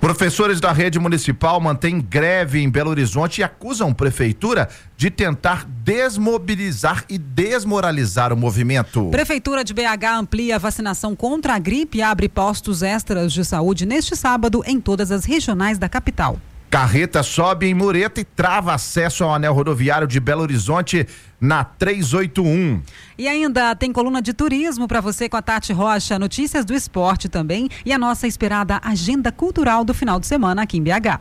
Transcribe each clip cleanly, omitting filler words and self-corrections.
Professores da rede municipal mantêm greve em Belo Horizonte e acusam prefeitura de tentar desmobilizar e desmoralizar o movimento. Prefeitura de BH amplia a vacinação contra a gripe e abre postos extras de saúde neste sábado em todas as regionais da capital. Carreta sobe em mureta e trava acesso ao anel rodoviário de Belo Horizonte na 381. E ainda tem coluna de turismo para você com a Tati Rocha, notícias do esporte também e a nossa esperada agenda cultural do final de semana aqui em BH.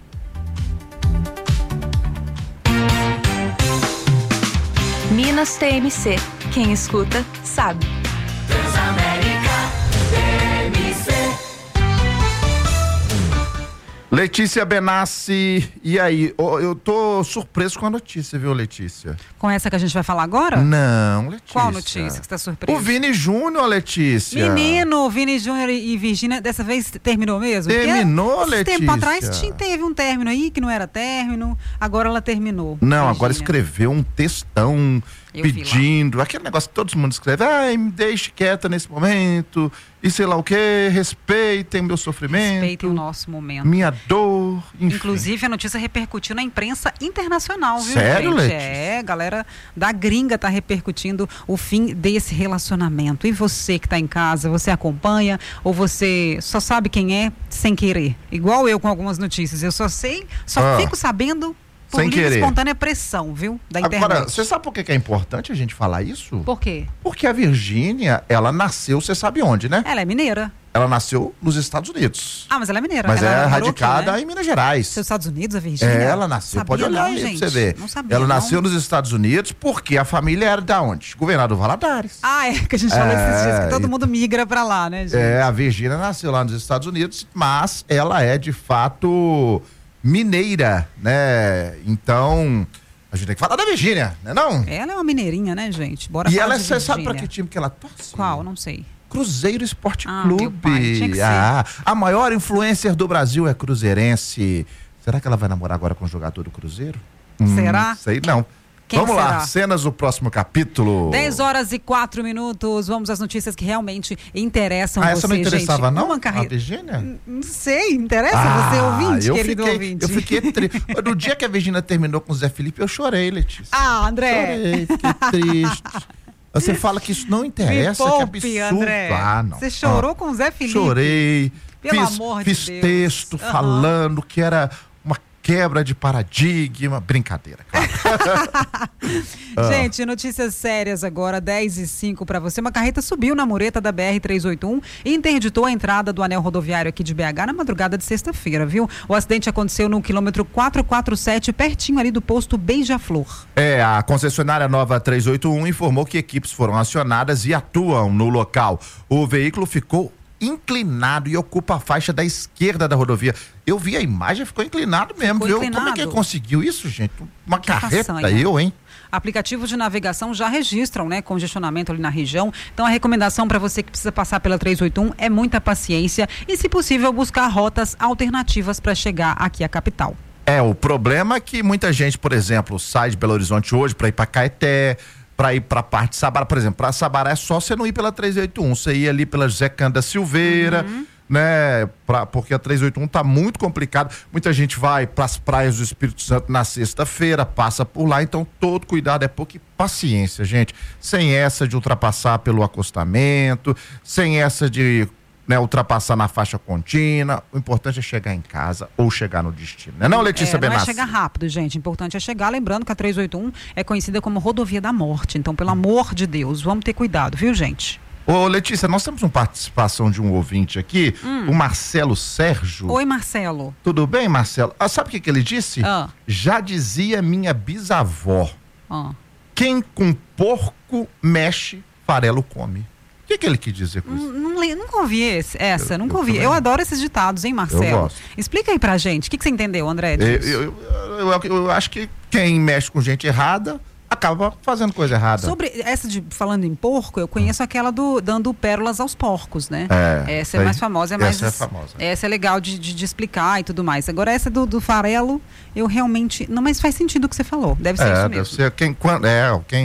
Minas TMC. Quem escuta, sabe. Letícia Benassi, e aí? Eu tô surpreso com a notícia, viu, Letícia? Com essa que a gente vai falar agora? Não, Letícia. Qual notícia que você tá surpreso? O Vini Júnior, Letícia. Menino, Vini Júnior e Virgínia, dessa vez terminou mesmo? Terminou, Letícia? Tempo atrás teve um término aí, que não era término, agora ela terminou. Não, Virgínia. Agora escreveu um textão pedindo, aquele negócio que todo mundo escreve, me deixe quieta nesse momento, e sei lá o que, respeitem o meu sofrimento. Respeitem o nosso momento. Minha dor, enfim. Inclusive a notícia repercutiu na imprensa internacional, viu, Sério, gente? Letícia? Galera da gringa tá repercutindo o fim desse relacionamento. E você que tá em casa, você acompanha ou você só sabe quem é sem querer? Igual eu com algumas notícias, eu só fico sabendo por sem livre querer. Espontânea pressão, viu? Da internet. Agora, você sabe por que é importante a gente falar isso? Por quê? Porque a Virgínia, ela nasceu, você sabe onde, né? Ela é mineira. Ela nasceu nos Estados Unidos. Ah, mas ela é mineira. Mas ela é morou radicada aqui, né? em Minas Gerais. Nos Estados Unidos, a Virgínia? Ela nasceu, Sabia pode olhar não, aí gente. pra você ver. Não sabia, ela não. nasceu nos Estados Unidos porque a família era da onde? Governador Valadares. Ah, é que a gente falou esses dias que todo mundo migra pra lá, né, gente? A Virgínia nasceu lá nos Estados Unidos, mas ela é de fato mineira, né? Então, a gente tem que falar da Virgínia, né não? Ela é uma mineirinha, né, gente? Bora E falar ela, de você sabe Virgínia. pra que time que ela torce? Qual? Não sei. Cruzeiro Esporte Meu Clube. pai, tinha que ser. A maior influencer do Brasil é cruzeirense. Será que ela vai namorar agora com o jogador do Cruzeiro? Será? Sei não. Quem Vamos lá, será? cenas do próximo capítulo. 10h04. Vamos às notícias que realmente interessam você, essa não interessava gente. não? Uma A carreira... Virgínia? Não sei, interessa você, ouvinte, querido ouvinte. Eu fiquei triste. No dia que a Virgínia terminou com o Zé Felipe, eu chorei, Letícia. André. Chorei, fiquei triste. Você fala que isso não interessa, Me que poupe, absurdo. André. Não. Você chorou com o Zé Felipe? Chorei. Pelo amor de fiz Deus. texto falando que era uma quebra de paradigma. Brincadeira, claro. Gente, notícias sérias agora, 10h05 para você. Uma carreta subiu na mureta da BR-381 e interditou a entrada do anel rodoviário aqui de BH na madrugada de sexta-feira, viu? O acidente aconteceu no quilômetro 447, pertinho ali do posto Beija-Flor. A concessionária Nova 381 informou que equipes foram acionadas e atuam no local. O veículo ficou inclinado e ocupa a faixa da esquerda da rodovia. Eu vi a imagem, ficou inclinado mesmo, viu? Inclinado. Como é que ele conseguiu isso, gente? Uma Que carreta, façanha. hein? Aplicativos de navegação já registram, né, congestionamento ali na região. Então a recomendação para você que precisa passar pela 381 é muita paciência e, se possível, buscar rotas alternativas para chegar aqui à capital. O problema é que muita gente, por exemplo, sai de Belo Horizonte hoje para ir para Caeté, para ir para a parte de Sabará. Por exemplo, para Sabará é só você não ir pela 381, você ir ali pela José Cândido da Silveira, né? Porque a 381 tá muito complicado. Muita gente vai para as praias do Espírito Santo na sexta-feira, passa por lá, então todo cuidado é pouco e paciência, gente. Sem essa de ultrapassar pelo acostamento, sem essa de ultrapassar na faixa contínua. O importante é chegar em casa ou chegar no destino, né? Não, Letícia Benassi? Não é chegar rápido, gente. O importante é chegar. Lembrando que a 381 é conhecida como rodovia da morte. Então, pelo amor de Deus, vamos ter cuidado, viu, gente? Ô, Letícia, nós temos uma participação de um ouvinte aqui, o Marcelo Sérgio. Oi, Marcelo. Tudo bem, Marcelo? Sabe o que ele disse? Já dizia minha bisavó, quem com porco mexe, farelo come. O que ele quis dizer com isso? Nunca ouvi essa, nunca ouvi. Eu adoro esses ditados, hein, Marcelo? Eu gosto. Explica aí pra gente. O que você entendeu, André? Eu acho que quem mexe com gente errada acaba fazendo coisa errada. Sobre essa falando em porco, eu conheço aquela dando pérolas aos porcos, né? Essa é mais famosa. Essa é famosa. Essa é legal de explicar e tudo mais. Agora essa do farelo, eu realmente... Não, mas faz sentido o que você falou. Deve ser isso mesmo. Deve ser quem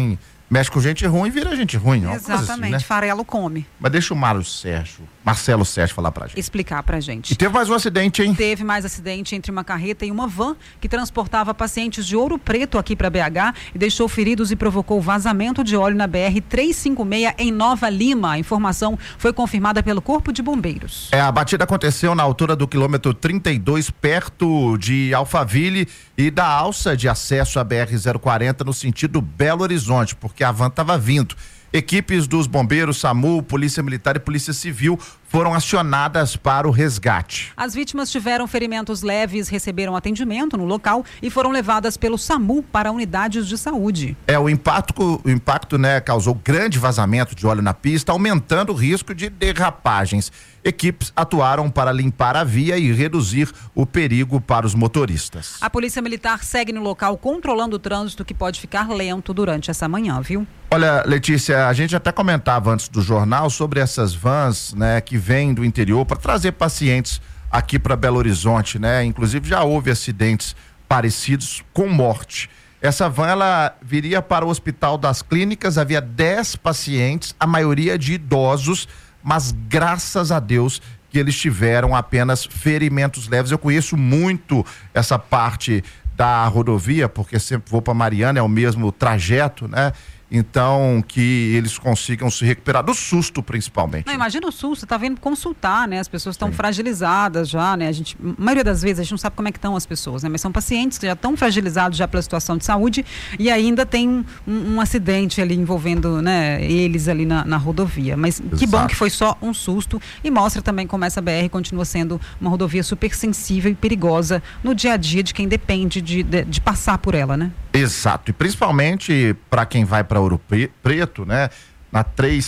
Mexe com gente ruim e vira gente ruim. Exatamente, assim, né? farelo come. Mas deixa o Marcelo Sérgio falar pra gente. Explicar pra gente. E teve mais um acidente, hein? Teve mais acidente entre uma carreta e uma van que transportava pacientes de Ouro Preto aqui para BH e deixou feridos e provocou vazamento de óleo na BR-356 em Nova Lima. A informação foi confirmada pelo Corpo de Bombeiros. A batida aconteceu na altura do quilômetro 32, perto de Alphaville e da alça de acesso à BR-040 no sentido Belo Horizonte, porque a van estava vindo. Equipes dos bombeiros, SAMU, Polícia Militar e Polícia Civil foram acionadas para o resgate. As vítimas tiveram ferimentos leves, receberam atendimento no local e foram levadas pelo SAMU para unidades de saúde. O impacto, né, causou grande vazamento de óleo na pista, aumentando o risco de derrapagens. Equipes atuaram para limpar a via e reduzir o perigo para os motoristas. A Polícia Militar segue no local controlando o trânsito que pode ficar lento durante essa manhã, viu? Olha, Letícia, a gente até comentava antes do jornal sobre essas vans, né, que vêm do interior para trazer pacientes aqui para Belo Horizonte, né? Inclusive já houve acidentes parecidos com morte. Essa van, ela viria para o Hospital das Clínicas, havia 10 pacientes, a maioria de idosos, mas graças a Deus que eles tiveram apenas ferimentos leves. Eu conheço muito essa parte da rodovia, porque sempre vou para Mariana, é o mesmo trajeto, né? Então, que eles consigam se recuperar do susto, principalmente. Não, imagina o susto, você tá vindo consultar, né? As pessoas estão fragilizadas já, né? A maioria das vezes, a gente não sabe como é que estão as pessoas, né? Mas são pacientes que já estão fragilizados já pela situação de saúde e ainda tem um acidente ali envolvendo, né, eles ali na rodovia. Mas Exato. Que bom que foi só um susto e mostra também como essa BR continua sendo uma rodovia super sensível e perigosa no dia a dia de quem depende de passar por ela, né? Exato, e principalmente para quem vai para Ouro Preto, né? Na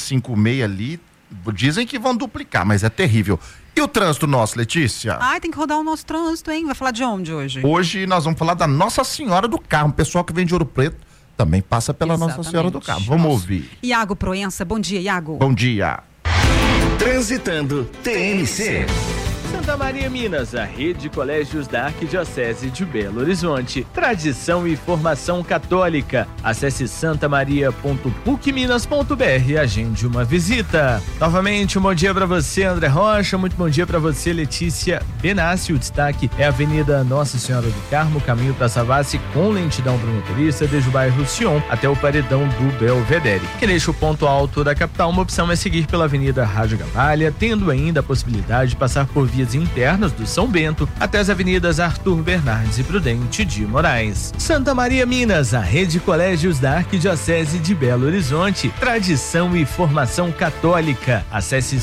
356 ali, dizem que vão duplicar, mas é terrível. E o trânsito nosso, Letícia? Ai, tem que rodar o nosso trânsito, hein? Vai falar de onde hoje? Hoje nós vamos falar da Nossa Senhora do Carmo. O pessoal que vem de Ouro Preto também passa pela Exatamente. Nossa Senhora do Carmo. Vamos ouvir. Iago Proença, bom dia, Iago. Bom dia. Transitando TNC. Santa Maria, Minas, a rede de colégios da Arquidiocese de Belo Horizonte. Tradição e formação católica. Acesse santamaria.pucminas.br e agende uma visita. Novamente, um bom dia para você, André Rocha. Muito bom dia para você, Letícia Benassi. O destaque é a Avenida Nossa Senhora do Carmo, caminho para Savassi, com lentidão para o motorista, desde o bairro Sion até o paredão do Belvedere. Que deixa o ponto alto da capital. Uma opção é seguir pela Avenida Rádio Gamalha, tendo ainda a possibilidade de passar por vias internas do São Bento até as avenidas Arthur Bernardes e Prudente de Moraes. Santa Maria, Minas, a rede de colégios da Arquidiocese de Belo Horizonte. Tradição e formação católica. Acesse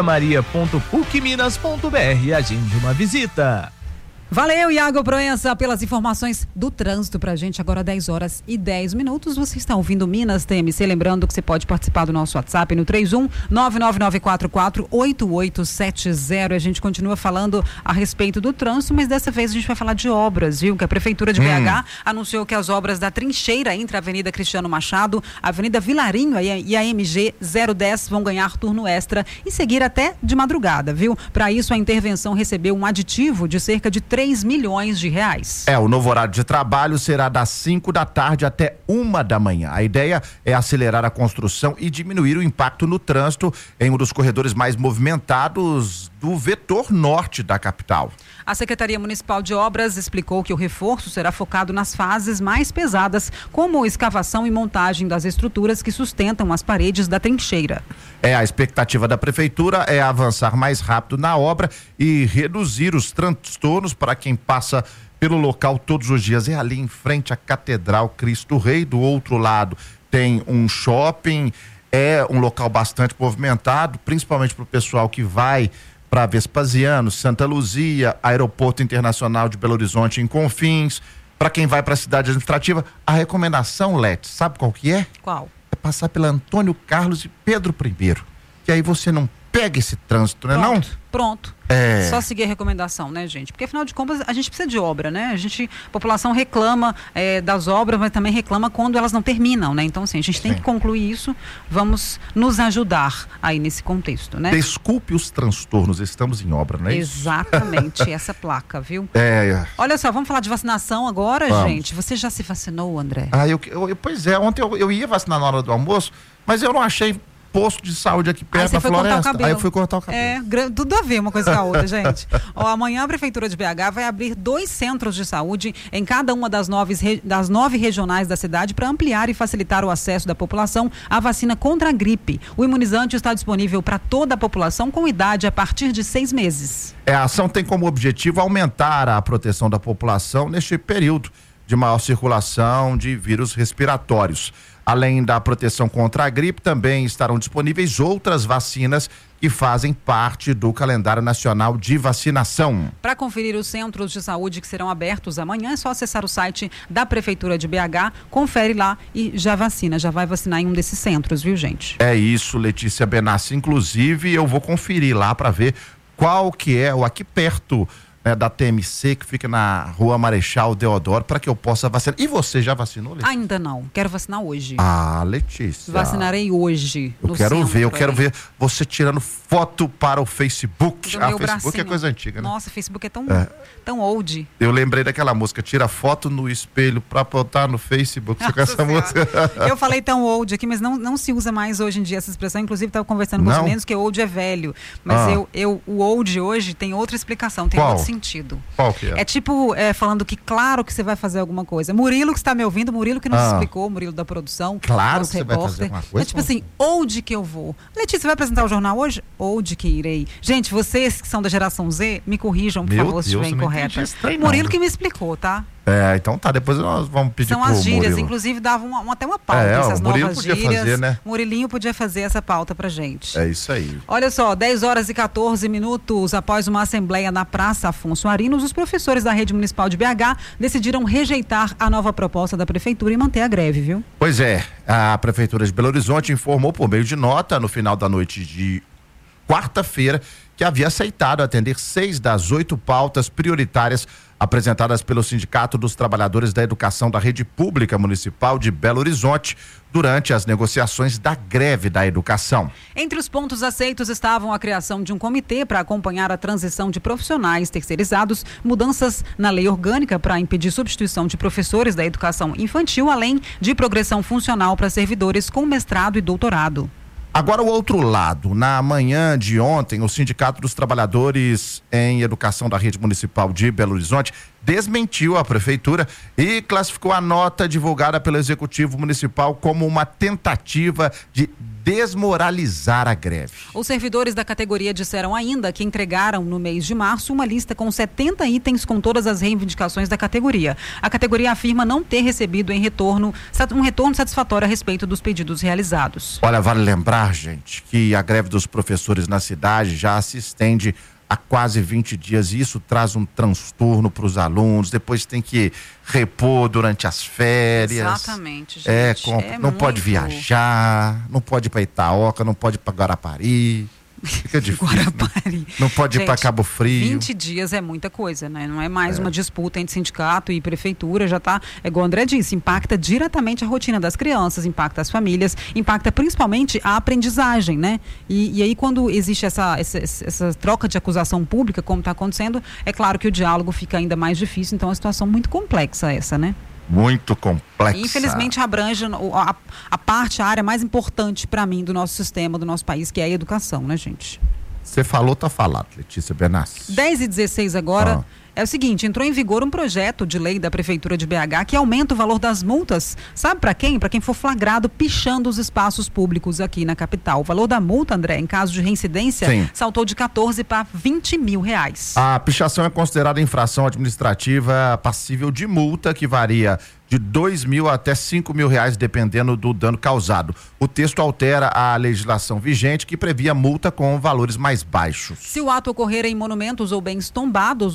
santamaria.pucminas.br e agende uma visita. Valeu, Iago Proença, pelas informações do trânsito pra gente. Agora 10h10. Você está ouvindo Minas TMC. Lembrando que você pode participar do nosso WhatsApp no 31-99944-8870. A gente continua falando a respeito do trânsito, mas dessa vez a gente vai falar de obras, viu? Que a Prefeitura de BH anunciou que as obras da trincheira entre a Avenida Cristiano Machado, a Avenida Vilarinho e a MG 010 vão ganhar turno extra e seguir até de madrugada, viu? Para isso, a intervenção recebeu um aditivo de cerca de 3 milhões de reais. O novo horário de trabalho será das 5 da tarde até 1 da manhã. A ideia é acelerar a construção e diminuir o impacto no trânsito em um dos corredores mais movimentados do vetor norte da capital. A Secretaria Municipal de Obras explicou que o reforço será focado nas fases mais pesadas, como escavação e montagem das estruturas que sustentam as paredes da trincheira. A expectativa da Prefeitura é avançar mais rápido na obra e reduzir os transtornos para quem passa pelo local todos os dias. É ali em frente à Catedral Cristo Rei. Do outro lado tem um shopping, é um local bastante movimentado, principalmente para o pessoal que vai para Vespasiano, Santa Luzia, Aeroporto Internacional de Belo Horizonte em Confins. Para quem vai para a cidade administrativa, a recomendação, Lete, sabe qual que é? Qual? É passar pela Antônio Carlos e Pedro I, que aí você não pega esse trânsito, né? Não? Pronto. É. Só seguir a recomendação, né, gente? Porque afinal de contas a gente precisa de obra, né? A população reclama das obras, mas também reclama quando elas não terminam, né? Então, assim, a gente tem que concluir isso. Vamos nos ajudar aí nesse contexto, né? Desculpe os transtornos, estamos em obra, não é isso? Exatamente, essa placa, viu? Olha só, vamos falar de vacinação agora, gente. Você já se vacinou, André? Pois é, ontem eu ia vacinar na hora do almoço, mas eu não achei posto de saúde aqui perto da Floresta. Aí eu fui cortar o cabelo. Tudo a ver uma coisa com a outra, gente. Amanhã a Prefeitura de BH vai abrir 2 centros de saúde em cada uma das 9 regionais da cidade para ampliar e facilitar o acesso da população à vacina contra a gripe. O imunizante está disponível para toda a população com idade a partir de 6 meses. A ação tem como objetivo aumentar a proteção da população neste período de maior circulação de vírus respiratórios. Além da proteção contra a gripe, também estarão disponíveis outras vacinas que fazem parte do calendário nacional de vacinação. Para conferir os centros de saúde que serão abertos amanhã, é só acessar o site da Prefeitura de BH, confere lá e já vai vacinar em um desses centros, viu, gente? É isso, Letícia Benassi. Inclusive, eu vou conferir lá para ver qual que é o aqui perto, né, da TMC, que fica na Rua Marechal Deodoro, para que eu possa vacinar. E você já vacinou, Letícia? Ainda não. Quero vacinar hoje. Letícia. Vacinarei hoje. Eu quero ver você tirando foto para o Facebook. Facebook bracinho. É coisa antiga, né? Nossa, Facebook é tão old. Eu lembrei daquela música, tira foto no espelho para botar no Facebook. Você com essa música? Eu falei tão old aqui, mas não se usa mais hoje em dia essa expressão. Inclusive, estava conversando com os meninos que old é velho. Mas o old hoje tem outra explicação, tem outro sentido. Qual que é? É tipo, falando que claro que você vai fazer alguma coisa. Murilo que está me ouvindo, Murilo que nos explicou, Murilo da produção. Claro que você vai fazer alguma coisa. É tipo assim, old que eu vou. Letícia, você vai apresentar o jornal hoje? Old que irei. Gente, vocês que são da geração Z, me corrijam, por favor, se estiver incorreta. Murilo que me explicou, tá? Então tá, depois nós vamos pedir pro Murilo. São as gírias, inclusive davam até uma pauta, essas novas gírias. Fazer, né? Murilinho podia fazer essa pauta pra gente. É isso aí. Olha só, 10h14 após uma assembleia na Praça Afonso Arinos, os professores da Rede Municipal de BH decidiram rejeitar a nova proposta da Prefeitura e manter a greve, viu? Pois é, a Prefeitura de Belo Horizonte informou por meio de nota, no final da noite de quarta-feira, que havia aceitado atender 6 das 8 pautas prioritárias apresentadas pelo Sindicato dos Trabalhadores da Educação da Rede Pública Municipal de Belo Horizonte durante as negociações da greve da educação. Entre os pontos aceitos estavam a criação de um comitê para acompanhar a transição de profissionais terceirizados, mudanças na lei orgânica para impedir substituição de professores da educação infantil, além de progressão funcional para servidores com mestrado e doutorado. Agora o outro lado, na manhã de ontem, o Sindicato dos Trabalhadores em Educação da Rede Municipal de Belo Horizonte desmentiu a Prefeitura e classificou a nota divulgada pelo Executivo Municipal como uma tentativa de desmoralizar a greve. Os servidores da categoria disseram ainda que entregaram no mês de março uma lista com 70 itens com todas as reivindicações da categoria. A categoria afirma não ter recebido um retorno satisfatório a respeito dos pedidos realizados. Olha, vale lembrar, gente, que a greve dos professores na cidade já se estende há quase 20 dias e isso traz um transtorno para os alunos, depois tem que repor durante as férias. Exatamente, gente. Não pode viajar, não pode ir para Itaoca, não pode ir para Guarapari. Fica difícil. Guarapari. Não pode ir para Cabo Frio. 20 dias é muita coisa, né? Não é mais uma disputa entre sindicato e prefeitura, já tá, igual o André disse, impacta diretamente a rotina das crianças, impacta as famílias, impacta principalmente a aprendizagem, né? E aí quando existe essa troca de acusação pública, como está acontecendo, é claro que o diálogo fica ainda mais difícil, então é uma situação muito complexa essa, né? Muito complexa. Infelizmente abrange a área mais importante para mim do nosso sistema, do nosso país, que é a educação, né, gente? Você falou, tá falado, Letícia Benassi. 10h16 agora. É o seguinte, entrou em vigor um projeto de lei da Prefeitura de BH que aumenta o valor das multas. Sabe para quem? Para quem for flagrado pichando os espaços públicos aqui na capital. O valor da multa, André, em caso de reincidência, saltou de 14 para 20 mil reais. A pichação é considerada infração administrativa passível de multa que varia de 2 mil até 5 mil reais, dependendo do dano causado. O texto altera a legislação vigente, que previa multa com valores mais baixos. Se o ato ocorrer em monumentos ou bens tombados, os valores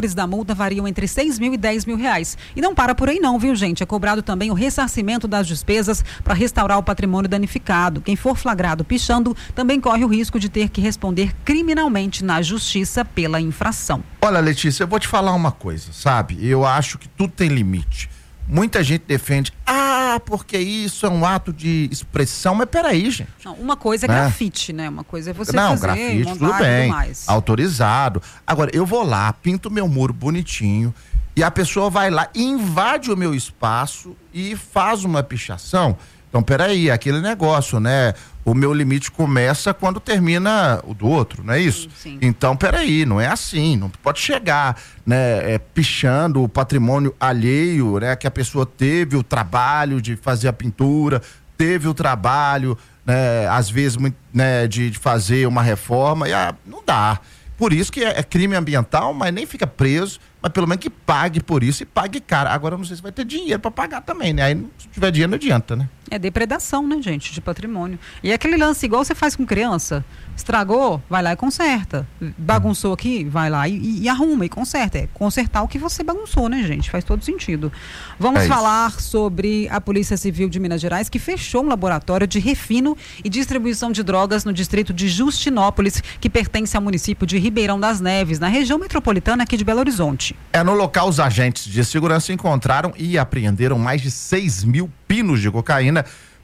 valores da multa variam entre 6 mil e 10 mil reais. E não para por aí não, viu, gente? É cobrado também o ressarcimento das despesas para restaurar o patrimônio danificado. Quem for flagrado pichando também corre o risco de ter que responder criminalmente na justiça pela infração. Olha, Letícia, eu vou te falar uma coisa, sabe? Eu acho que tudo tem limite. Muita gente defende, porque isso é um ato de expressão, mas peraí, gente. Não, uma coisa é grafite, né? Uma coisa é você fazer, grafite, montar tudo bem, e tudo mais. Autorizado. Agora, eu vou lá, pinto meu muro bonitinho, e a pessoa vai lá, invade o meu espaço e faz uma pichação. Então, peraí, aquele negócio, né? O meu limite começa quando termina o do outro, não é isso? Sim. Então, peraí, não é assim, não pode chegar, né, pichando o patrimônio alheio, né, que a pessoa teve o trabalho de fazer a pintura, teve o trabalho, né, às vezes, né, de fazer uma reforma, e não dá. Por isso que é crime ambiental, mas nem fica preso, mas pelo menos que pague por isso e pague caro. Agora eu não sei se vai ter dinheiro para pagar também, né? Aí se tiver dinheiro não adianta, né? É depredação, né, gente, de patrimônio. E é aquele lance igual você faz com criança. Estragou, vai lá e conserta. Bagunçou aqui, vai lá e arruma e conserta. É consertar o que você bagunçou, né, gente? Faz todo sentido. Vamos falar sobre a Polícia Civil de Minas Gerais, que fechou um laboratório de refino e distribuição de drogas no distrito de Justinópolis, que pertence ao município de Ribeirão das Neves, na região metropolitana aqui de Belo Horizonte. No local, os agentes de segurança encontraram e apreenderam mais de 6 mil pinos de cocaína,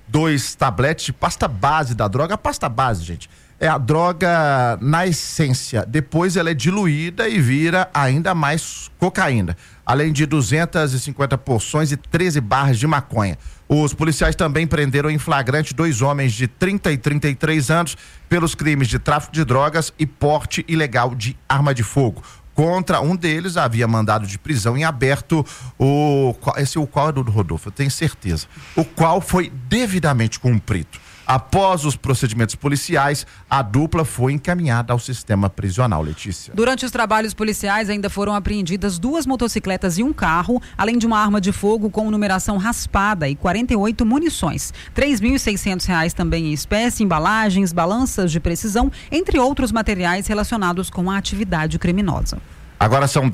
2 tabletes de pasta base da droga. A pasta base, gente, é a droga na essência. Depois ela é diluída e vira ainda mais cocaína. Além de 250 porções e 13 barras de maconha. Os policiais também prenderam em flagrante 2 homens de 30 e 33 anos pelos crimes de tráfico de drogas e porte ilegal de arma de fogo. Contra um deles havia mandado de prisão em aberto, o qual é do Rodolfo, eu tenho certeza, o qual foi devidamente cumprido. Após os procedimentos policiais, a dupla foi encaminhada ao sistema prisional, Letícia. Durante os trabalhos policiais ainda foram apreendidas 2 motocicletas e um carro, além de uma arma de fogo com numeração raspada e 48 munições. R$ 3.600 também em espécie, embalagens, balanças de precisão, entre outros materiais relacionados com a atividade criminosa. Agora são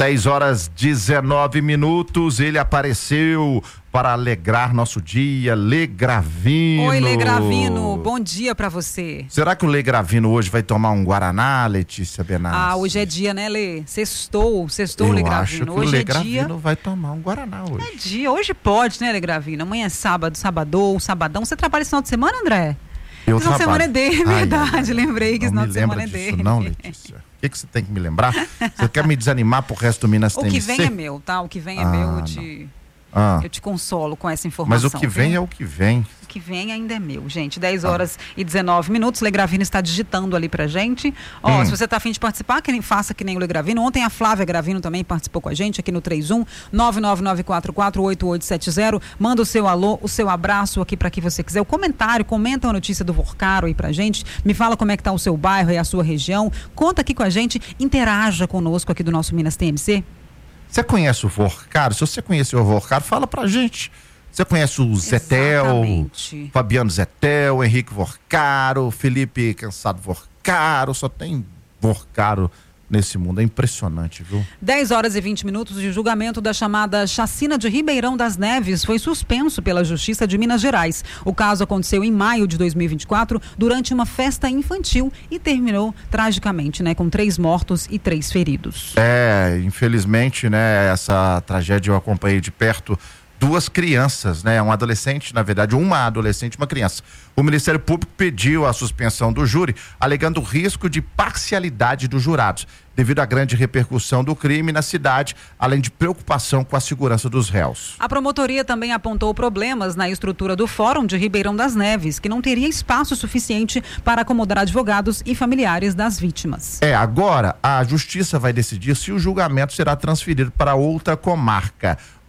10h19. Ele apareceu para alegrar nosso dia, Lê Gravino. Oi, Lê Gravino, bom dia pra você. Será que o Lê Gravino hoje vai tomar um Guaraná, Letícia Benassi? Hoje é dia, né, Lê? Sextou, Lê Gravino. Eu acho que hoje o Lê é Gravino dia... vai tomar um Guaraná hoje. É dia, hoje pode, né, Lê Gravino? Amanhã é sábado, sabadão. Você trabalha esse final de semana, André? Eu esse final de semana é trabalho. dele, verdade, lembrei que esse final de semana é disso, dele. Não, Letícia. O que você tem que me lembrar? Você quer me desanimar pro resto do Minas TMC? O que vem é meu, tá? O que vem é meu, eu te consolo com essa informação. Mas o que vem é o que vem. O que vem ainda é meu, gente. 10h19. Lê Gravino está digitando ali pra gente. Se você tá a fim de participar, faça que nem o Lê Gravino. Ontem a Flávia Gravino também participou com a gente aqui no 31-999448870. Manda o seu alô, o seu abraço aqui para que você quiser. O comentário, comenta a notícia do Vorcaro aí pra gente. Me fala como é que tá o seu bairro e a sua região. Conta aqui com a gente, interaja conosco aqui do nosso Minas TMC. Você conhece o Vorcaro? Se você conhece o Vorcaro, fala pra gente. Você conhece o Zetel, Fabiano Zetel, Henrique Vorcaro, Felipe Cansado Vorcaro, só tem Vorcaro nesse mundo, é impressionante, viu? 10h20, o julgamento da chamada chacina de Ribeirão das Neves foi suspenso pela Justiça de Minas Gerais. O caso aconteceu em maio de 2024, durante uma festa infantil e terminou tragicamente, né, com 3 mortos e 3 feridos. Infelizmente, né, essa tragédia eu acompanhei de perto. 2 crianças, né? Um adolescente, na verdade, uma adolescente e uma criança. O Ministério Público pediu a suspensão do júri, alegando o risco de parcialidade dos jurados, devido à grande repercussão do crime na cidade, além de preocupação com a segurança dos réus. A promotoria também apontou problemas na estrutura do Fórum de Ribeirão das Neves, que não teria espaço suficiente para acomodar advogados e familiares das vítimas. Agora a Justiça vai decidir se o julgamento será transferido para outra comarca.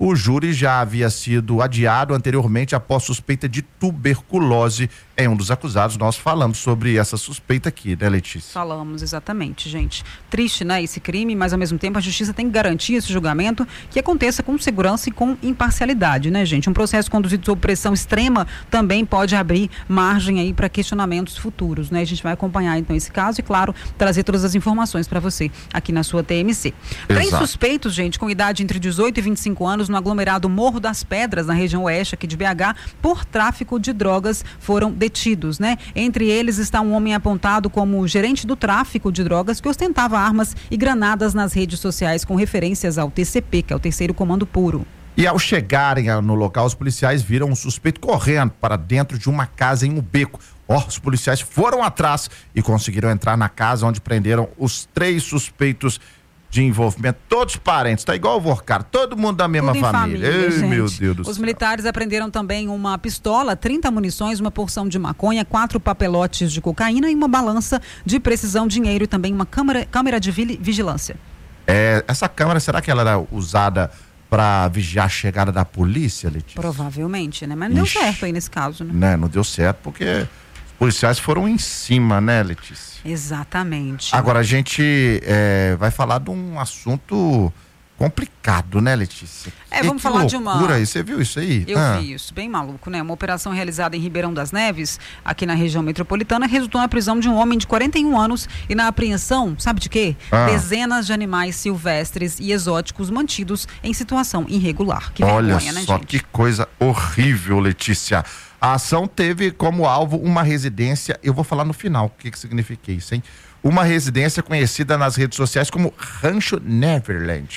O júri já havia sido adiado anteriormente após suspeita de tuberculose em um dos acusados. Nós falamos sobre essa suspeita aqui, né, Letícia? Falamos, exatamente, gente. Triste, né, esse crime, mas ao mesmo tempo a justiça tem que garantir esse julgamento que aconteça com segurança e com imparcialidade, né, gente? Um processo conduzido sob pressão extrema também pode abrir margem aí para questionamentos futuros, né? A gente vai acompanhar então esse caso e, claro, trazer todas as informações para você aqui na sua TMC. 3 suspeitos, gente, com idade entre 18 e 25 anos no aglomerado Morro das Pedras, na região oeste aqui de BH, por tráfico de drogas, foram detidos, né? Entre eles está um homem apontado como gerente do tráfico de drogas que ostentava armas e granadas nas redes sociais com referências ao TCP, que é o Terceiro Comando Puro. E ao chegarem no local, os policiais viram um suspeito correndo para dentro de uma casa em um beco. Os policiais foram atrás e conseguiram entrar na casa, onde prenderam os 3 suspeitos de envolvimento, todos parentes, tá igual o Vorcar, todo mundo da mesma família. Ei, meu Deus do céu. Os militares apreenderam também uma pistola, 30 munições, uma porção de maconha, 4 papelotes de cocaína e uma balança de precisão, dinheiro e também uma câmera de vigilância. Essa câmera, será que ela era usada para vigiar a chegada da polícia, Letícia? Provavelmente, né? Mas não deu certo aí nesse caso, né? Não deu certo porque os policiais foram em cima, né, Letícia? Exatamente. Agora a gente vai falar de um assunto complicado, né, Letícia? Vamos falar de uma... Você viu isso aí? Eu vi isso, bem maluco, né? Uma operação realizada em Ribeirão das Neves, aqui na região metropolitana, resultou na prisão de um homem de 41 anos e na apreensão, sabe de quê? Dezenas de animais silvestres e exóticos mantidos em situação irregular. Que vergonha, né, gente? Olha só que coisa horrível, Letícia. A ação teve como alvo uma residência, eu vou falar no final o que significa isso, hein? Uma residência conhecida nas redes sociais como Rancho Neverland.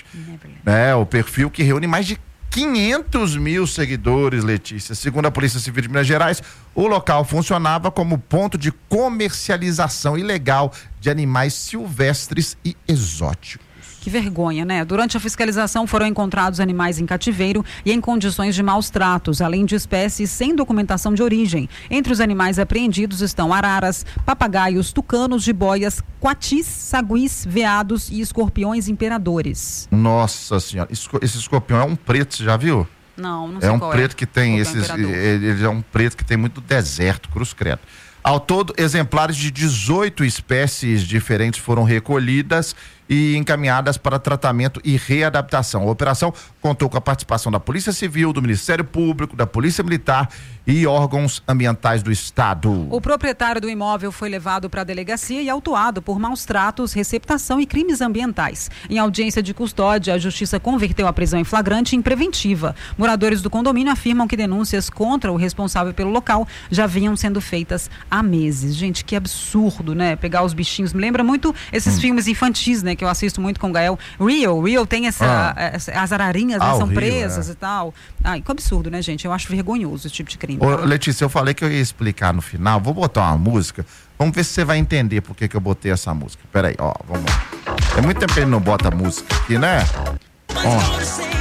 O perfil que reúne mais de 500 mil seguidores, Letícia. Segundo a Polícia Civil de Minas Gerais, o local funcionava como ponto de comercialização ilegal de animais silvestres e exóticos. Que vergonha, né? Durante a fiscalização foram encontrados animais em cativeiro e em condições de maus tratos, além de espécies sem documentação de origem. Entre os animais apreendidos estão araras, papagaios, tucanos, jiboias, coatis, saguis, veados e escorpiões imperadores. Nossa senhora, esse escorpião é um preto, você já viu? Não sei qual é. Preto que tem ele é um preto que tem muito deserto, cruz credo. Ao todo, exemplares de 18 espécies diferentes foram recolhidas e encaminhadas para tratamento e readaptação. A operação contou com a participação da Polícia Civil, do Ministério Público, da Polícia Militar e órgãos ambientais do Estado. O proprietário do imóvel foi levado para a delegacia e autuado por maus tratos, receptação e crimes ambientais. Em audiência de custódia, a Justiça converteu a prisão em flagrante em preventiva. Moradores do condomínio afirmam que denúncias contra o responsável pelo local já vinham sendo feitas há meses. Gente, que absurdo, né? Pegar os bichinhos. Me lembra muito esses filmes infantis, né? Que eu assisto muito com o Gael. Rio tem as ararinhas, né? São presas e tal. Ai, que absurdo, né, gente? Eu acho vergonhoso esse tipo de crime. Ô, Letícia, eu falei que eu ia explicar no final. Vou botar uma música. Vamos ver se você vai entender por que eu botei essa música. Peraí, vamos lá. É muito tempo que ele não bota música aqui, né? Adoro.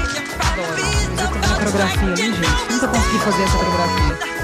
Uma coreografia ali, gente. Nunca consegui fazer essa coreografia.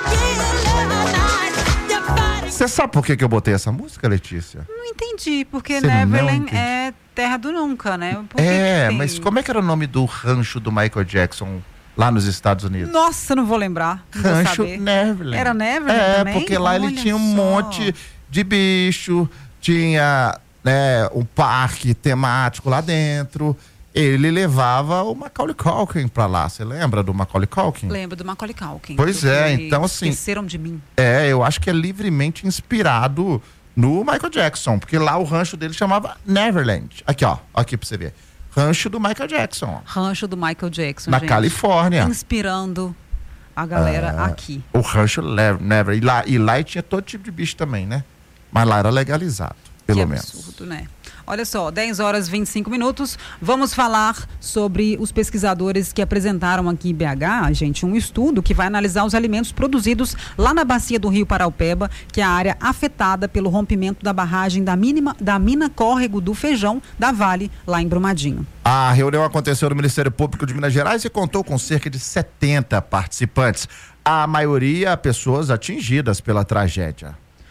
Você sabe por que eu botei essa música, Letícia? Não entendi, porque Neverland é terra do nunca, né? Mas como é que era o nome do rancho do Michael Jackson lá nos Estados Unidos? Nossa, não vou lembrar. Rancho Neverland. Era Neverland também? Porque lá ele tinha um monte de bicho, tinha um parque temático lá dentro. Ele levava o Macaulay Culkin pra lá. Você lembra do Macaulay Culkin? Lembro do Macaulay Culkin. Pois então assim... Esqueceram de mim. Eu acho que é livremente inspirado no Michael Jackson, porque lá o rancho dele chamava Neverland. Aqui pra você ver. Rancho do Michael Jackson. Rancho do Michael Jackson, na Califórnia. Inspirando a galera aqui. O rancho Neverland. E lá tinha todo tipo de bicho também, né? Mas lá era legalizado, pelo menos. Que absurdo, né? Olha só, 10h25. Vamos falar sobre os pesquisadores que apresentaram aqui em BH, gente, um estudo que vai analisar os alimentos produzidos lá na bacia do Rio Paraupeba, que é a área afetada pelo rompimento da barragem da mina Córrego do Feijão, da Vale, lá em Brumadinho. A reunião aconteceu no Ministério Público de Minas Gerais e contou com cerca de 70 participantes. A maioria, pessoas atingidas pela tragédia.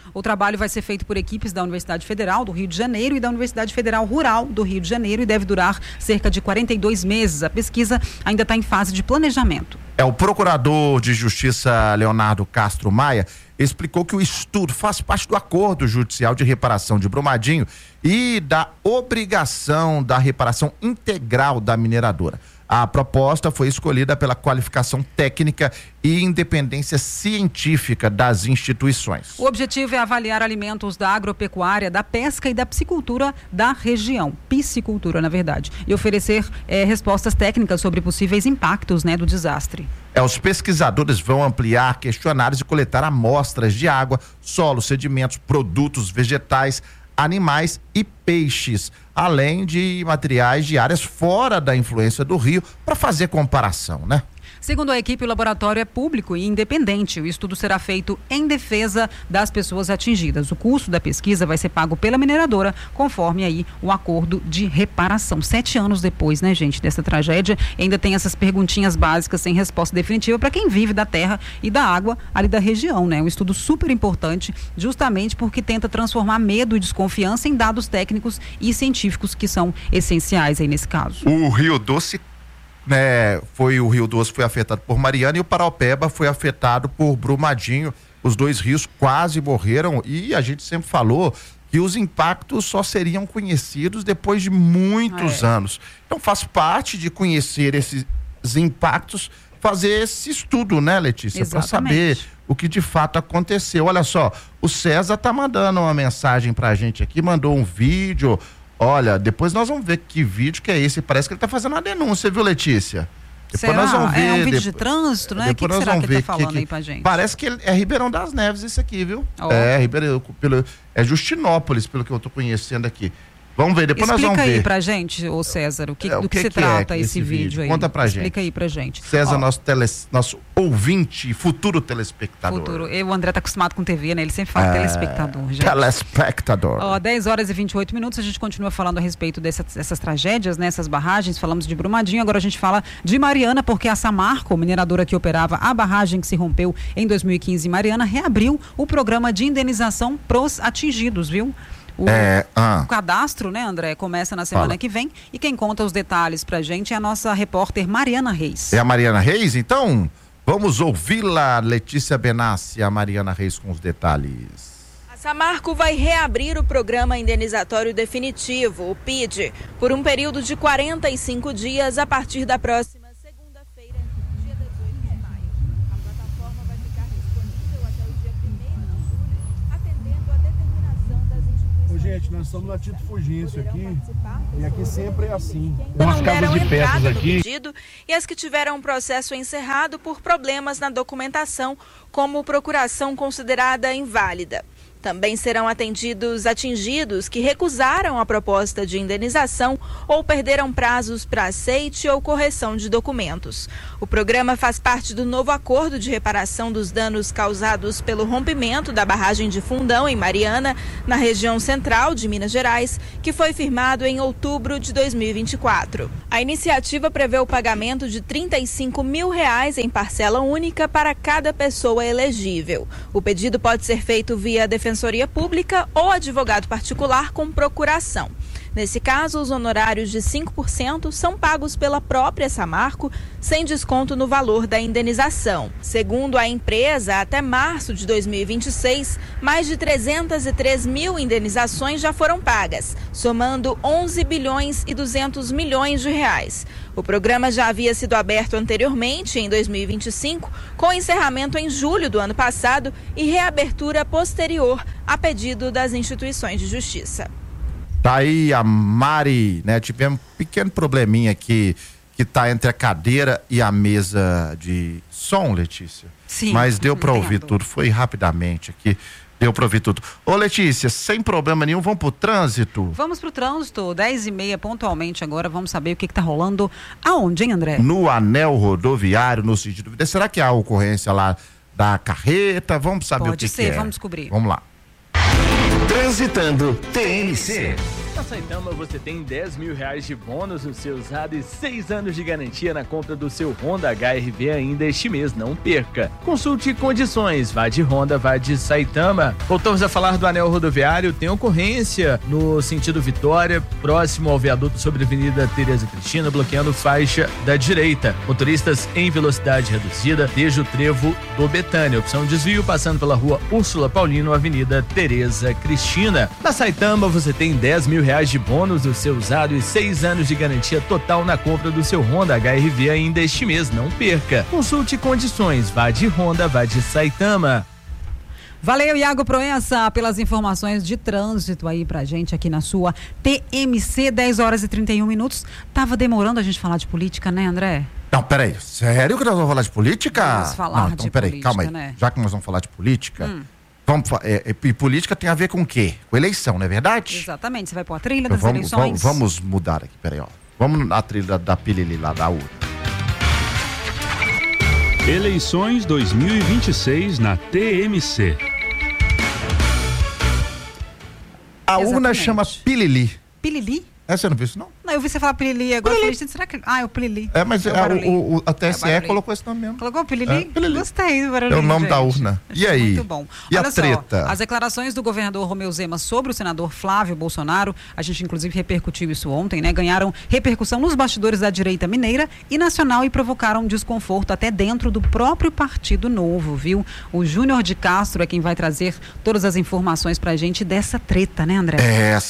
O trabalho vai ser feito por equipes da Universidade Federal do Rio de Janeiro e da Universidade Federal Rural do Rio de Janeiro e deve durar cerca de 42 meses. A pesquisa ainda está em fase de planejamento. O procurador de Justiça Leonardo Castro Maia explicou que o estudo faz parte do acordo judicial de reparação de Brumadinho e da obrigação da reparação integral da mineradora. A proposta foi escolhida pela qualificação técnica e independência científica das instituições. O objetivo é avaliar alimentos da agropecuária, da pesca e da piscicultura da região, piscicultura, na verdade, e oferecer respostas técnicas sobre possíveis impactos, do desastre. Os pesquisadores vão ampliar questionários e coletar amostras de água, solo, sedimentos, produtos vegetais, animais e peixes, além de materiais de áreas fora da influência do rio, para fazer comparação, Segundo a equipe, o laboratório é público e independente. O estudo será feito em defesa das pessoas atingidas. O custo da pesquisa vai ser pago pela mineradora, conforme aí o acordo de reparação. 7 anos depois, gente, dessa tragédia, ainda tem essas perguntinhas básicas sem resposta definitiva para quem vive da terra e da água ali da região, Um estudo super importante, justamente porque tenta transformar medo e desconfiança em dados técnicos e científicos que são essenciais aí nesse caso. O Rio Doce o Rio Doce foi afetado por Mariana e o Paraopeba foi afetado por Brumadinho. Os dois rios quase morreram e a gente sempre falou que os impactos só seriam conhecidos depois de muitos anos. Então faz parte de conhecer esses impactos, fazer esse estudo, Letícia? Para saber o que de fato aconteceu. Olha só, o César tá mandando uma mensagem pra gente aqui, mandou um vídeo. Olha, depois nós vamos ver que vídeo que é esse. Parece que ele tá fazendo uma denúncia, viu, Letícia? Depois nós vamos ver. É um vídeo de trânsito, O que será que ele tá falando aí pra gente? Parece que é Ribeirão das Neves esse aqui, viu? É Justinópolis, pelo que eu tô conhecendo aqui. Vamos ver, depois nós vamos ver. Explica aí pra gente, ô César, do que se trata esse vídeo aí. Conta pra gente. Explica aí pra gente. César, nosso ouvinte, futuro telespectador. O André tá acostumado com TV, Ele sempre fala telespectador, gente. Telespectador. 10h28, a gente continua falando a respeito dessas tragédias, essas barragens. Falamos de Brumadinho, agora a gente fala de Mariana, porque a Samarco, mineradora que operava a barragem que se rompeu em 2015 em Mariana, reabriu o programa de indenização pros atingidos, viu? O cadastro, André, começa na semana que vem e quem conta os detalhes pra gente é a nossa repórter Mariana Reis. É a Mariana Reis? Então, vamos ouvi-la, Letícia Benassi, a Mariana Reis com os detalhes. A Samarco vai reabrir o programa indenizatório definitivo, o PID, por um período de 45 dias a partir da próxima segunda-feira, dia 18 de maio. A plataforma vai ficar disponível até o dia 1º de julho, atendendo a determinação das instituições. Gente, nós estamos na Tito Fugêncio aqui e aqui sempre é assim. Tem umas casas de peças aqui. E as que tiveram um processo encerrado por problemas na documentação, como procuração considerada inválida. Também serão atendidos atingidos que recusaram a proposta de indenização ou perderam prazos para aceite ou correção de documentos. O programa faz parte do novo acordo de reparação dos danos causados pelo rompimento da barragem de Fundão, em Mariana, na região central de Minas Gerais, que foi firmado em outubro de 2024. A iniciativa prevê o pagamento de R$ 35 mil em parcela única para cada pessoa elegível. O pedido pode ser feito via Defensoria Pública ou advogado particular com procuração. Nesse caso, os honorários de 5% são pagos pela própria Samarco, sem desconto no valor da indenização. Segundo a empresa, até março de 2026, mais de 303 mil indenizações já foram pagas, somando 11 bilhões e 200 milhões de reais. O programa já havia sido aberto anteriormente, em 2025, com encerramento em julho do ano passado e reabertura posterior a pedido das instituições de justiça. Tá aí a Mari, tivemos um pequeno probleminha aqui que tá entre a cadeira e a mesa de som, Letícia. Sim. Mas deu para ouvir tudo, foi rapidamente aqui. Deu para ouvir tudo. Ô, Letícia, sem problema nenhum, vamos pro trânsito? Vamos pro trânsito, 10h30 pontualmente agora, vamos saber o que tá rolando aonde, hein, André? No anel rodoviário, no sentido... Será que há ocorrência lá da carreta? Vamos saber o que é. Pode ser, vamos descobrir. Vamos lá. Transitando TNC. Tá Saitama você tem R$10.000 de bônus no seu usado e 6 anos de garantia na compra do seu Honda HR-V ainda este mês, não perca. Consulte condições, vá de Honda, vá de Saitama. Voltamos a falar do anel rodoviário, tem ocorrência no sentido Vitória, próximo ao viaduto sobre a Avenida Tereza Cristina, bloqueando faixa da direita. Motoristas em velocidade reduzida, desde o trevo do Betânia, opção desvio passando pela rua Úrsula Paulino, Avenida Tereza Cristina. Na Saitama você tem R$10.000 de bônus do seu usado e 6 anos de garantia total na compra do seu Honda HR-V ainda este mês, não perca. Consulte condições, vá de Honda, vá de Saitama. Valeu, Iago Proença, pelas informações de trânsito aí pra gente aqui na sua TMC, 10h31. Tava demorando a gente falar de política, né, André? Não, peraí, sério que nós vamos falar de política? Vamos falar não, então, de peraí, política, calma aí. né? Já que nós vamos falar de política, e política tem a ver com o quê? Com eleição, não é verdade? Exatamente, você vai pôr a trilha das Vamos eleições. vamos mudar aqui, peraí, ó. Vamos na trilha da Pilili lá da urna. Eleições 2026 na TMC. A urna Exatamente. chama Pilili. Pilili? Você não viu isso, não? Não, eu vi você falar Pilili agora. Eu falei, gente, será que... Ah, é o Pilili. É, mas É o barulhinho. a TSE barulhinho. colocou esse nome mesmo. Colocou Pilili? É, Pilili. Gostei do barulhinho, É o nome da gente. urna. E Achei aí? Muito bom. E Olha a treta? Só, as declarações do governador Romeu Zema sobre o senador Flávio Bolsonaro, a gente inclusive repercutiu isso ontem, né? Ganharam repercussão nos bastidores da direita mineira e nacional e provocaram desconforto até dentro do próprio Partido Novo, viu? O Júnior de Castro é quem vai trazer todas as informações pra gente dessa treta, né, André?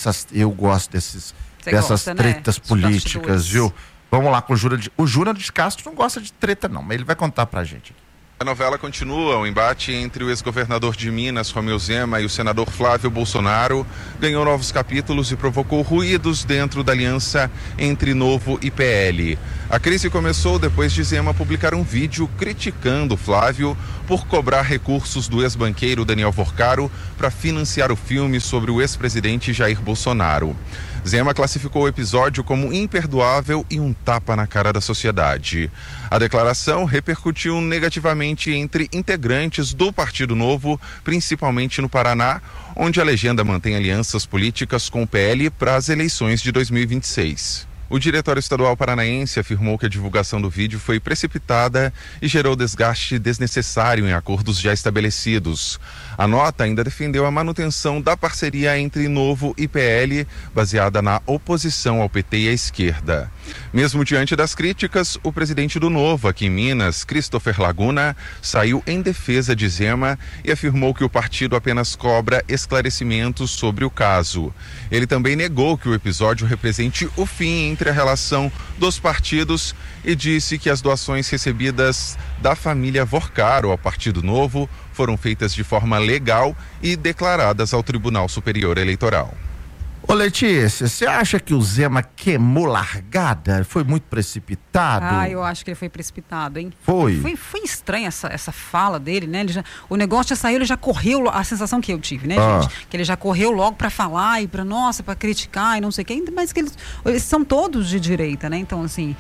Eu gosto dessas gosta, né? tretas Dos políticas, bastidores. viu? Vamos lá com o Júnior de Castro não gosta de treta não, mas ele vai contar pra gente. A novela continua. O embate entre o ex-governador de Minas, Romeu Zema, e o senador Flávio Bolsonaro ganhou novos capítulos e provocou ruídos dentro da aliança entre Novo e PL. A crise começou depois de Zema publicar um vídeo criticando Flávio por cobrar recursos do ex-banqueiro Daniel Vorcaro para financiar o filme sobre o ex-presidente Jair Bolsonaro. Zema classificou o episódio como imperdoável e um tapa na cara da sociedade. A declaração repercutiu negativamente entre integrantes do Partido Novo, principalmente no Paraná, onde a legenda mantém alianças políticas com o PL para as eleições de 2026. O Diretório Estadual Paranaense afirmou que a divulgação do vídeo foi precipitada e gerou desgaste desnecessário em acordos já estabelecidos. A nota ainda defendeu a manutenção da parceria entre Novo e PL, baseada na oposição ao PT e à esquerda. Mesmo diante das críticas, o presidente do Novo, aqui em Minas, Christopher Laguna, saiu em defesa de Zema e afirmou que o partido apenas cobra esclarecimentos sobre o caso. Ele também negou que o episódio represente o fim entre a relação dos partidos e disse que as doações recebidas da família Vorcaro ao Partido Novo foram feitas de forma legal e declaradas ao Tribunal Superior Eleitoral. Ô Letícia, você acha que o Zema queimou largada? Foi muito precipitado? Eu acho que ele foi precipitado, hein? Foi Foi estranha essa fala dele, né? O negócio já saiu, ele já correu, a sensação que eu tive, né, gente? Que ele já correu logo pra falar e pra criticar e não sei o quê, mas que eles são todos de direita, né? Então, assim,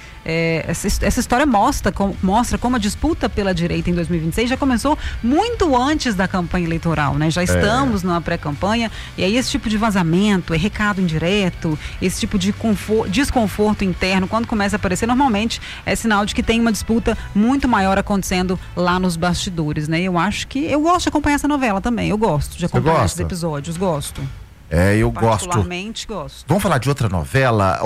essa história mostra como a disputa pela direita em 2026 já começou muito antes da campanha eleitoral, né? Já estamos numa pré-campanha e aí esse tipo de vazamento, recado indireto, esse tipo de desconforto interno, quando começa a aparecer, normalmente é sinal de que tem uma disputa muito maior acontecendo lá nos bastidores, né? Eu gosto de acompanhar essa novela também, eu gosto de acompanhar esses episódios, gosto. Eu gosto. Particularmente gosto. Vamos falar de outra novela?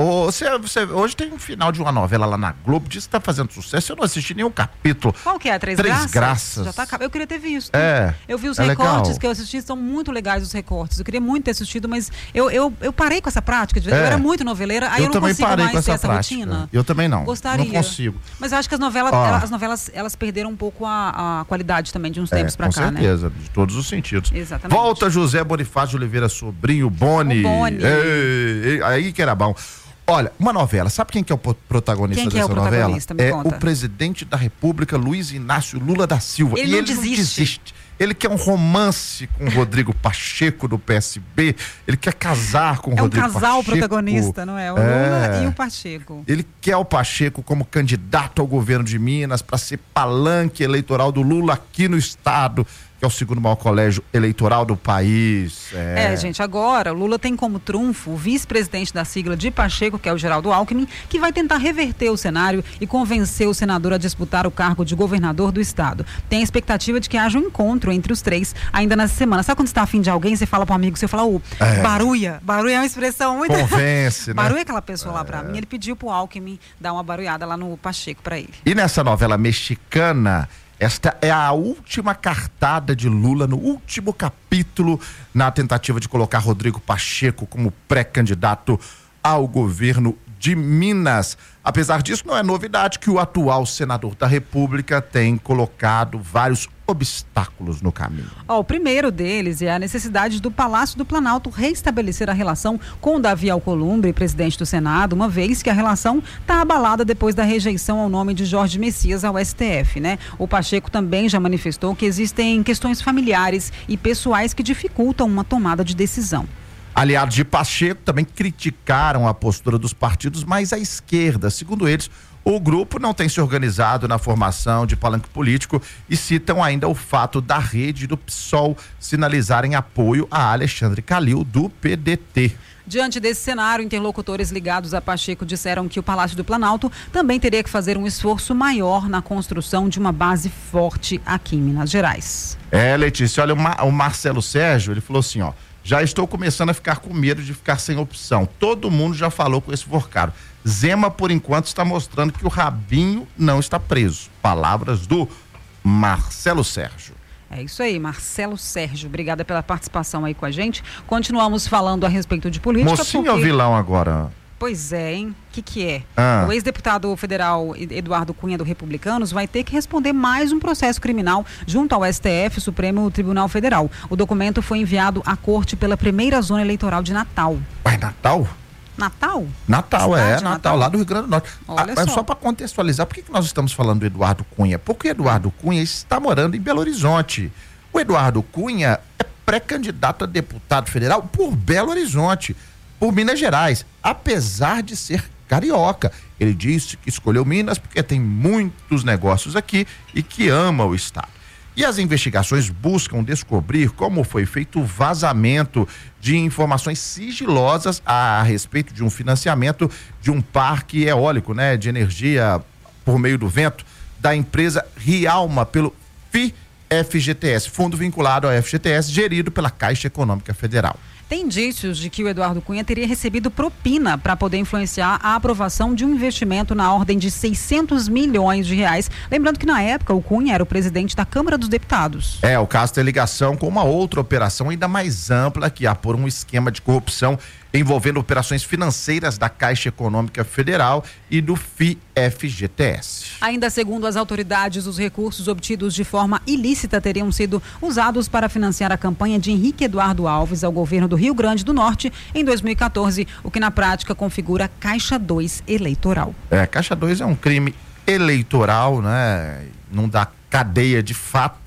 Hoje tem um final de uma novela lá na Globo, diz que tá fazendo sucesso, eu não assisti nenhum capítulo. Qual que é? Três Graças? Já tá, eu queria ter visto. Eu vi os recortes legal. que eu assisti, são muito legais os recortes. Eu queria muito ter assistido, mas eu parei com essa prática. Eu era muito noveleira, aí eu não consigo mais ter essa rotina. Eu também não. Gostaria. Não consigo. Mas eu acho que as novelas, elas perderam um pouco a qualidade também de uns tempos pra cá, né? Com certeza, de todos os sentidos. Exatamente. Volta José Bonifácio de Oliveira Sobrinho, Boni. Aí que era bom. Olha, uma novela, sabe quem que é o protagonista dessa novela? Me conta. O presidente da República, Luiz Inácio Lula da Silva. Ele não desiste. Ele quer um romance com o Rodrigo Pacheco do PSB. Ele quer casar com o Rodrigo Pacheco. É um casal protagonista, não é? O Lula e o Pacheco. Ele quer o Pacheco como candidato ao governo de Minas para ser palanque eleitoral do Lula aqui no estado. que é o segundo maior colégio eleitoral do país. Gente, agora o Lula tem como trunfo o vice-presidente da sigla de Pacheco, que é o Geraldo Alckmin, que vai tentar reverter o cenário e convencer o senador a disputar o cargo de governador do estado. Tem a expectativa de que haja um encontro entre os três ainda nessa semana. Sabe quando você está afim de alguém, você fala para um amigo, você fala, barulha. Barulha é uma expressão muito... Convence, né? Barulha é aquela pessoa lá para mim. Ele pediu pro Alckmin dar uma barulhada lá no Pacheco para ele. E nessa novela mexicana, esta é a última cartada de Lula no último capítulo na tentativa de colocar Rodrigo Pacheco como pré-candidato ao governo de Minas. Apesar disso, não é novidade que o atual senador da República tem colocado vários obstáculos no caminho. O primeiro deles é a necessidade do Palácio do Planalto restabelecer a relação com Davi Alcolumbre, presidente do Senado, uma vez que a relação está abalada depois da rejeição ao nome de Jorge Messias ao STF, né? O Pacheco também já manifestou que existem questões familiares e pessoais que dificultam uma tomada de decisão. Aliados de Pacheco também criticaram a postura dos partidos mais à esquerda. Segundo eles, o grupo não tem se organizado na formação de palanque político e citam ainda o fato da Rede e do PSOL sinalizarem apoio a Alexandre Calil, do PDT. Diante desse cenário, interlocutores ligados a Pacheco disseram que o Palácio do Planalto também teria que fazer um esforço maior na construção de uma base forte aqui em Minas Gerais. Letícia, olha, o Marcelo Sérgio, ele falou assim, já estou começando a ficar com medo de ficar sem opção. Todo mundo já falou com esse forcado. Zema, por enquanto, está mostrando que o rabinho não está preso. Palavras do Marcelo Sérgio. É isso aí, Marcelo Sérgio. Obrigada pela participação aí com a gente. Continuamos falando a respeito de política. Mocinho ou vilão agora? Pois é, hein? O que é? O ex-deputado federal Eduardo Cunha, do Republicanos, vai ter que responder mais um processo criminal junto ao STF, Supremo Tribunal Federal. O documento foi enviado à corte pela primeira zona eleitoral de Natal. Natal? Natal? Natal, Natal, lá do Rio Grande do Norte. Só para contextualizar, por que nós estamos falando do Eduardo Cunha? Porque o Eduardo Cunha está morando em Belo Horizonte. O Eduardo Cunha é pré-candidato a deputado federal por Belo Horizonte, por Minas Gerais, apesar de ser carioca. Ele disse que escolheu Minas porque tem muitos negócios aqui e que ama o estado. E as investigações buscam descobrir como foi feito o vazamento de informações sigilosas a respeito de um financiamento de um parque eólico, né, de energia por meio do vento, da empresa Rialma, pelo FGTS, fundo vinculado ao FGTS, gerido pela Caixa Econômica Federal. Tem indícios de que o Eduardo Cunha teria recebido propina para poder influenciar a aprovação de um investimento na ordem de 600 milhões de reais. Lembrando que na época o Cunha era o presidente da Câmara dos Deputados. O caso tem ligação com uma outra operação ainda mais ampla que apura um esquema de corrupção envolvendo operações financeiras da Caixa Econômica Federal e do FGTS. Ainda segundo as autoridades, os recursos obtidos de forma ilícita teriam sido usados para financiar a campanha de Henrique Eduardo Alves ao governo do Rio Grande do Norte em 2014, o que na prática configura Caixa 2 eleitoral. Caixa 2 é um crime eleitoral, né? Não dá cadeia de fato.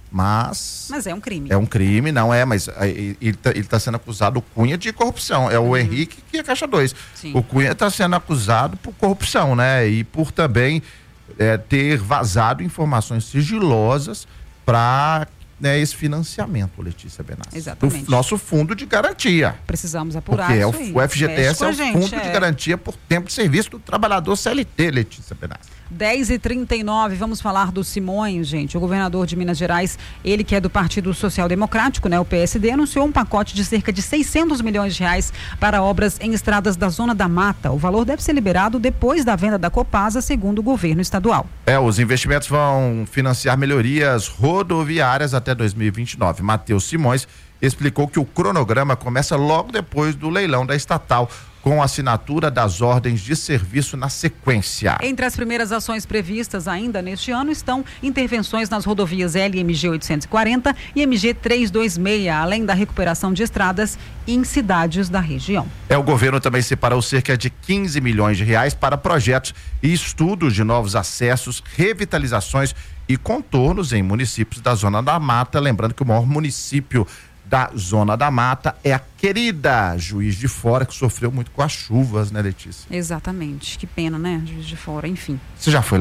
Mas é um crime. É um crime, não é, mas ele tá sendo acusado, o Cunha, de corrupção. É o Henrique que é Caixa 2. Sim. O Cunha está sendo acusado por corrupção, né? E por também ter vazado informações sigilosas para esse financiamento, Letícia Benassi. Exatamente. Do nosso fundo de garantia. Precisamos apurar porque isso aí. O FGTS é o fundo de garantia por tempo de serviço do trabalhador CLT, Letícia Benassi. 10h39, vamos falar do Simões, gente. O governador de Minas Gerais, ele que é do Partido Social Democrático, né, o PSD, anunciou um pacote de cerca de 600 milhões de reais para obras em estradas da Zona da Mata. O valor deve ser liberado depois da venda da Copasa, segundo o governo estadual. Os investimentos vão financiar melhorias rodoviárias até 2029. Matheus Simões explicou que o cronograma começa logo depois do leilão da estatal, com a assinatura das ordens de serviço na sequência. Entre as primeiras ações previstas ainda neste ano estão intervenções nas rodovias LMG 840 e MG 326, além da recuperação de estradas em cidades da região. O governo também separou cerca de 15 milhões de reais para projetos e estudos de novos acessos, revitalizações e contornos em municípios da Zona da Mata. Lembrando que o maior município da Zona da Mata é a querida Juiz de Fora, que sofreu muito com as chuvas, né, Letícia? Exatamente. Que pena, né? Juiz de Fora, enfim. Você já foi